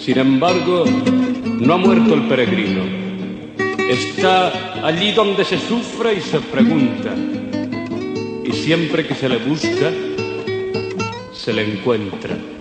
Sin embargo, no ha muerto el peregrino. Está allí donde se sufre y se pregunta. Y siempre que se le busca, se le encuentra.